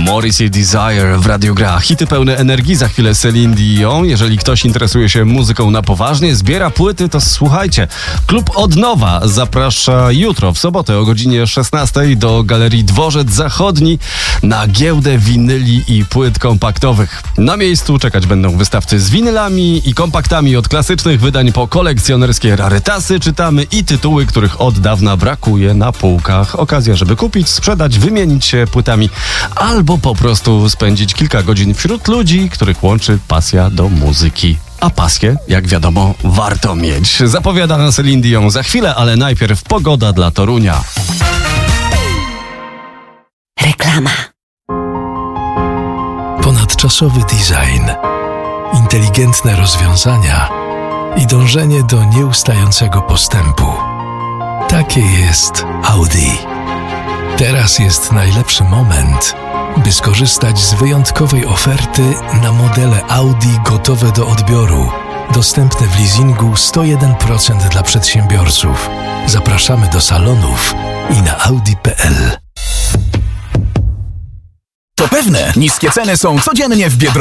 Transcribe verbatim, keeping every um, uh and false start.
Morrissey Desire w Radiu Gra. Hity pełne energii, za chwilę Celine Dion. Jeżeli ktoś interesuje się muzyką na poważnie, zbiera płyty, to słuchajcie. Klub Od Nowa zaprasza jutro, w sobotę o godzinie szesnastej do Galerii Dworzec Zachodni na giełdę winyli i płyt kompaktowych. Na miejscu czekać będą wystawcy z winylami i kompaktami od klasycznych wydań po kolekcjonerskie rarytasy. Czytamy i tytuły, których od dawna brakuje na półkach. Okazja, żeby kupić, sprzedać, wymienić się płytami albo po prostu spędzić kilka godzin wśród ludzi, których łączy pasja do muzyki. A pasję, jak wiadomo, warto mieć. Zapowiada nas Celine Dion za chwilę, ale najpierw pogoda dla Torunia. Reklama. Ponadczasowy design, inteligentne rozwiązania i dążenie do nieustającego postępu. Takie jest Audi. Teraz jest najlepszy moment, by skorzystać z wyjątkowej oferty na modele Audi gotowe do odbioru. Dostępne w leasingu sto jeden procent dla przedsiębiorców. Zapraszamy do salonów i na audi kropka p l. To pewne, niskie ceny są codziennie w Biedronce.